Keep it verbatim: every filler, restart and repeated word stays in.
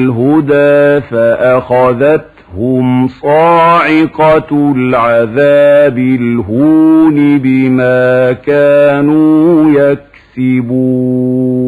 الهدى فأخذتهم صاعقة العذاب الهون بما كانوا يكسبون.